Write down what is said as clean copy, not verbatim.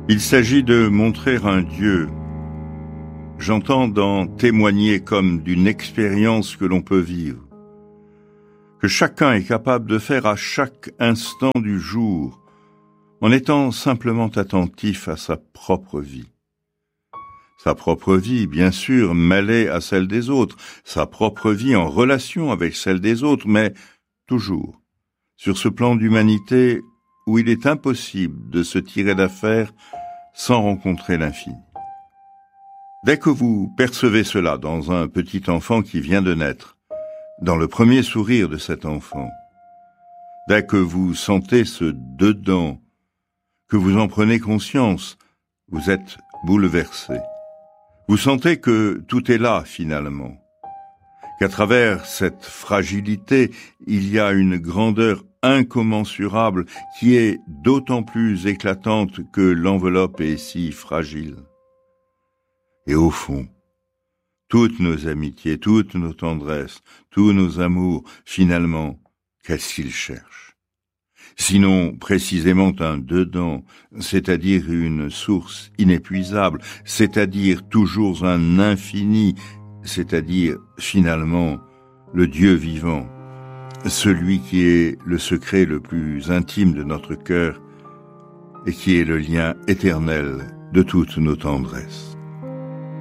Il s'agit de montrer un Dieu. J'entends d'en témoigner comme d'une expérience que l'on peut vivre, que chacun est capable de faire à chaque instant du jour, en étant simplement attentif à sa propre vie. Sa propre vie, bien sûr, mêlée à celle des autres, sa propre vie en relation avec celle des autres, mais toujours sur ce plan d'humanité où il est impossible de se tirer d'affaire sans rencontrer l'infini. Dès que vous percevez cela dans un petit enfant qui vient de naître, dans le premier sourire de cet enfant, dès que vous sentez ce dedans, que vous en prenez conscience, vous êtes bouleversé. Vous sentez que tout est là finalement, qu'à travers cette fragilité, il y a une grandeur incommensurable qui est d'autant plus éclatante que l'enveloppe est si fragile. Et au fond, toutes nos amitiés, toutes nos tendresses, tous nos amours, finalement, qu'est-ce qu'ils cherchent? Sinon, précisément un dedans, c'est-à-dire une source inépuisable, c'est-à-dire toujours un infini, c'est-à-dire, finalement, le Dieu vivant, celui qui est le secret le plus intime de notre cœur et qui est le lien éternel de toutes nos tendresses.